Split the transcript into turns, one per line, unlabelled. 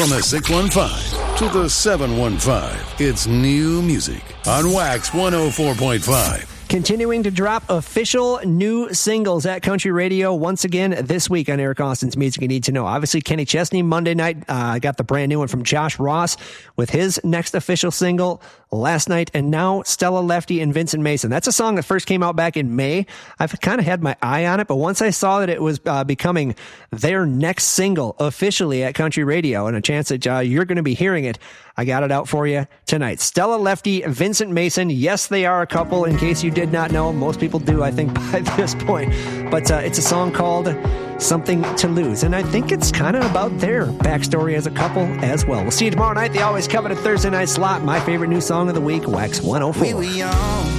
From the 615 to the 715, it's new music on Wax 104.5.
Continuing to drop official new singles at Country Radio once again this week on Eric Austin's Music You Need to Know. Obviously, Kenny Chesney Monday night got the brand new one from Josh Ross with his next official single last night, and now Stella Lefty and Vincent Mason. That's a song that first came out back in May. I've kind of had my eye on it, but once I saw that it was becoming their next single officially at Country Radio, and a chance that you're going to be hearing it, I got it out for you tonight. Stella Lefty, Vincent Mason. Yes, they are a couple, in case you did not know. Most people do, I think, by this point. But it's a song called Something to Lose. And I think it's kind of about their backstory as a couple as well. We'll see you tomorrow night. The always coveted Thursday night slot. My favorite new song of the week, Wax 104.
We were young.